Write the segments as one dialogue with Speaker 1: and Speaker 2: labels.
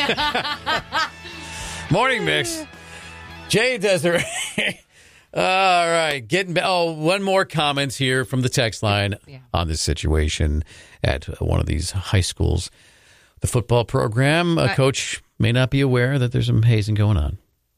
Speaker 1: Morning Mix. Jay Desiree. All right. One more comment here from the text line on this situation at one of these high schools. The football program, a coach may not be aware that there's some hazing going on.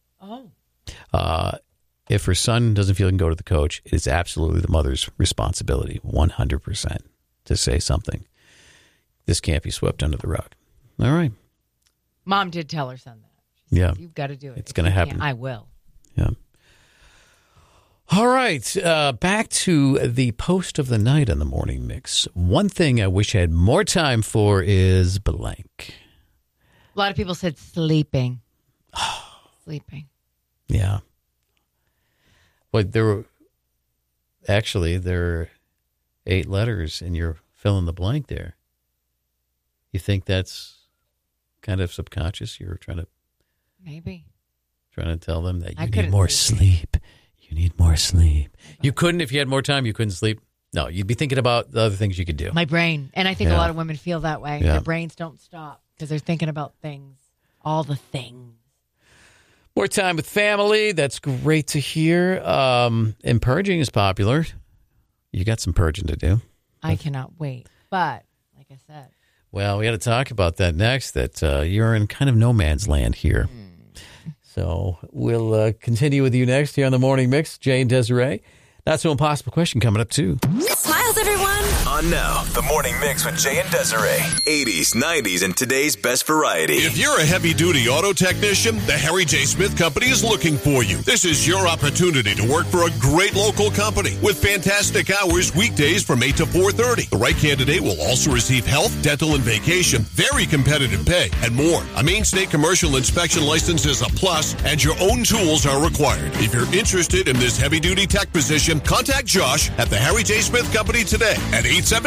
Speaker 1: If her son doesn't feel he can go to the coach, it is absolutely the mother's responsibility, 100%, to say something. This can't be swept under the rug. All right.
Speaker 2: Mom did tell her son that. She said, you've got to do it.
Speaker 1: It's going to happen.
Speaker 2: I will.
Speaker 1: Yeah. All right. Back to the post of the night on the morning mix. One thing I wish I had more time for is blank.
Speaker 2: A lot of people said sleeping. Sleeping.
Speaker 1: Yeah. But there are 8 letters and you're filling the blank there. You think that's kind of subconscious? You're trying to tell them that you need more sleep. You need more sleep. You couldn't, if you had more time, you couldn't sleep. No, you'd be thinking about the other things you could do.
Speaker 2: My brain. And I think a lot of women feel that way. Their brains don't stop because they're thinking about things. All the things.
Speaker 1: More time with family. That's great to hear. And purging is popular. You got some purging to do.
Speaker 2: I cannot wait. But, like I said.
Speaker 1: Well, we got to talk about that next, that you're in kind of no man's land here. So we'll continue with you next here on the Morning Mix. Jay and Desiree. Not so impossible question coming up, too.
Speaker 3: Smiles, everyone.
Speaker 4: On now, the Morning Mix with Jay and Desiree. 80s, 90s, and today's best variety.
Speaker 5: If you're a heavy-duty auto technician, the Harry J. Smith Company is looking for you. This is your opportunity to work for a great local company with fantastic hours weekdays from 8 to 4:30. The right candidate will also receive health, dental, and vacation, very competitive pay, and more. A Maine State commercial inspection license is a plus, and your own tools are required. If you're interested in this heavy-duty tech position, contact Josh at the Harry J. Smith Company today at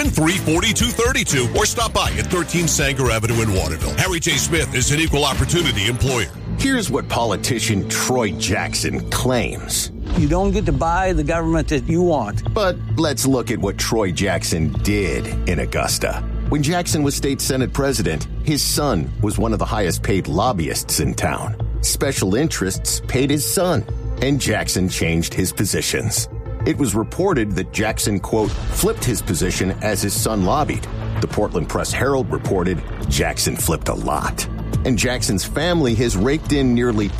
Speaker 5: 873-4232 or stop by at 13 Sanger Avenue in Waterville. Harry J. Smith is an equal opportunity employer.
Speaker 6: Here's what politician Troy Jackson claims.
Speaker 7: You don't get to buy the government that you want.
Speaker 6: But let's look at what Troy Jackson did in Augusta. When Jackson was state Senate president, his son was one of the highest paid lobbyists in town. Special interests paid his son, and Jackson changed his positions. It was reported that Jackson, quote, flipped his position as his son lobbied. The Portland Press-Herald reported Jackson flipped a lot. And Jackson's family has raked in nearly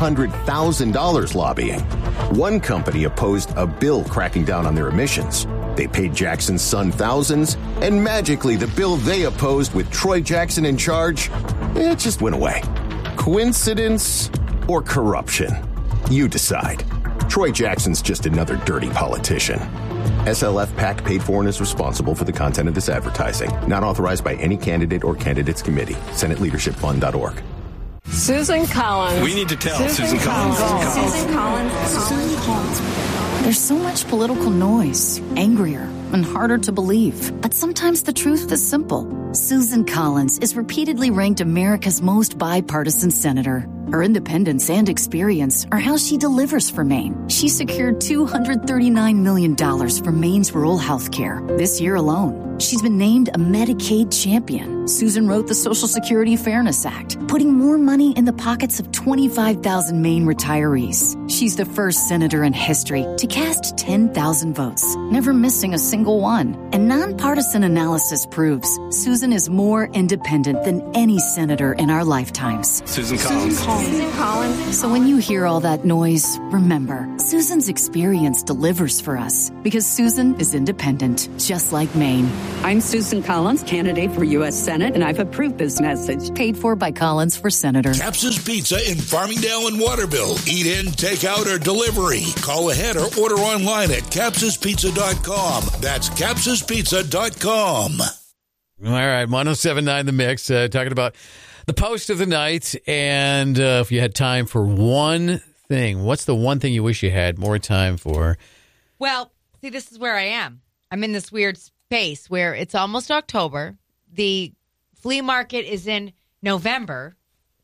Speaker 6: $200,000 lobbying. One company opposed a bill cracking down on their emissions. They paid Jackson's son thousands, and magically the bill they opposed with Troy Jackson in charge, it just went away. Coincidence or corruption? You decide. Troy Jackson's just another dirty politician. SLF PAC paid for and is responsible for the content of this advertising. Not authorized by any candidate or candidates committee. SenateLeadershipFund.org.
Speaker 8: Susan Collins.
Speaker 4: We need to tell Susan Collins.
Speaker 8: Susan Collins.
Speaker 3: Susan Collins. There's so much political noise, angrier and harder to believe. But sometimes the truth is simple. Susan Collins is repeatedly ranked America's most bipartisan senator. Her independence and experience are how she delivers for Maine. She secured $239 million for Maine's rural health care this year alone. She's been named a Medicaid champion. Susan wrote the Social Security Fairness Act, putting more money in the pockets of 25,000 Maine retirees. She's the first senator in history to cast 10,000 votes, never missing a single one. And nonpartisan analysis proves Susan is more independent than any senator in our lifetimes.
Speaker 4: Susan Collins.
Speaker 8: Susan Collins.
Speaker 3: So when you hear all that noise, remember, Susan's experience delivers for us because Susan is independent, just like Maine.
Speaker 9: I'm Susan Collins, candidate for U.S. Senate, and I've approved this message.
Speaker 3: Paid for by Collins for Senator.
Speaker 10: Caps's Pizza in Farmingdale and Waterville. Eat in, take out, or delivery. Call ahead or order online at capsaspizza.com. That's capsaspizza.com.
Speaker 1: All right, 107.9 The Mix, talking about the post of the night. And if you had time for one thing, what's the one thing you wish you had more time for?
Speaker 2: Well, see, this is where I am. I'm in this weird space where it's almost October. The flea market is in November.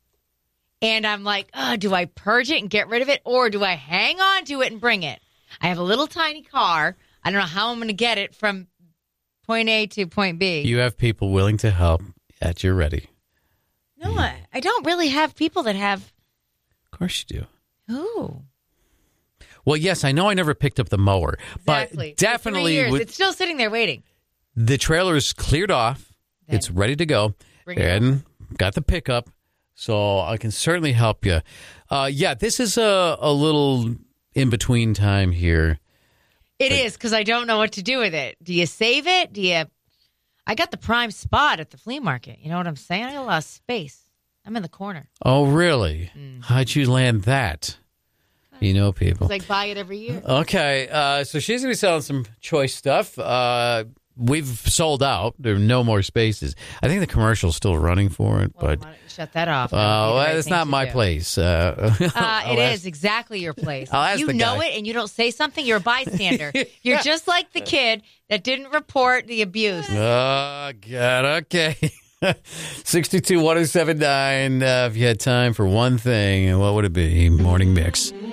Speaker 2: And I'm like, do I purge it and get rid of it? Or do I hang on to it and bring it? I have a little tiny car. I don't know how I'm going to get it from point A to point B.
Speaker 1: You have people willing to help at your ready.
Speaker 2: No, I don't really have people that have.
Speaker 1: Of course you do.
Speaker 2: Who?
Speaker 1: Well, yes, I know I never picked up the mower,
Speaker 2: Exactly.
Speaker 1: but definitely
Speaker 2: it's still sitting there waiting.
Speaker 1: The trailer is cleared off.
Speaker 2: Then
Speaker 1: it's ready to go. And got the pickup, so I can certainly help you. This is a little in-between time here.
Speaker 2: It is, because I don't know what to do with it. Do you save it? I got the prime spot at the flea market. You know what I'm saying? I got a lot of space. I'm in the corner.
Speaker 1: Oh, really? How'd you land that? You know people.
Speaker 2: Because I buy it every year.
Speaker 1: Okay, so she's going to be selling some choice stuff. We've sold out. There are no more spaces. I think the commercial's still running for it, but
Speaker 2: shut that off.
Speaker 1: It's not my place.
Speaker 2: It is exactly your place. You know it, and you don't say something. You're a bystander. You're just like the kid that didn't report the abuse.
Speaker 1: Oh God. Okay. 622-1079. If you had time for one thing, what would it be? Morning Mix.